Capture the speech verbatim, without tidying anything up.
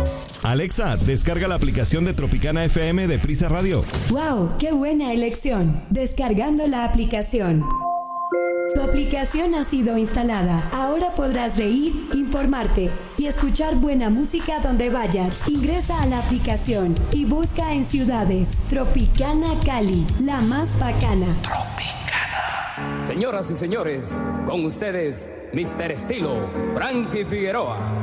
Alexa, descarga la aplicación de Tropicana F M de Prisa Radio. ¡Wow! ¡Qué buena elección! Descargando la aplicación. Tu aplicación ha sido instalada. Ahora podrás reír, informarte y escuchar buena música donde vayas. Ingresa a la aplicación y busca en ciudades Tropicana Cali, la más bacana. Tropicana. Señoras y señores, con ustedes, mister Estilo, Frankie Figueroa.